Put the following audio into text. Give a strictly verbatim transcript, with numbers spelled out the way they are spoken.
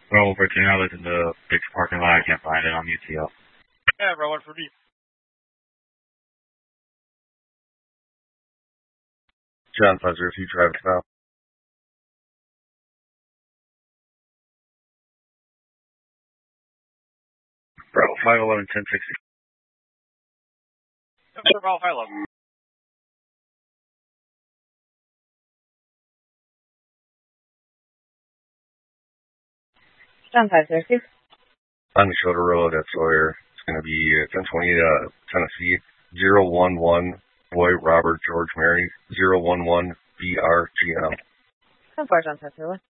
Well, fourteen, I looked in the big parking lot. I can't find it on U T L. Yeah, roll one for me. John five zero two, drive now. Bravo five eleven, ten sixty. Bravo five eleven. John five zero two. On the shoulder road at Sawyer. It's going to be uh, ten twenty, uh, Tennessee. zero one one, Boy, Robert, George, Mary. zero one one, B R G M. ten four, John five zero one.